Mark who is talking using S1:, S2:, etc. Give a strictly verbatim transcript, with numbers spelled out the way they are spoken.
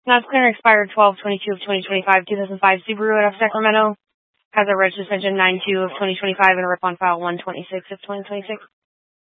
S1: Not clear expired twelve twenty-two of twenty twenty-five, two thousand five Subaru out of Sacramento. Has a reg suspension nine two of twenty twenty-five and a rip on file one twenty-six of twenty twenty-six.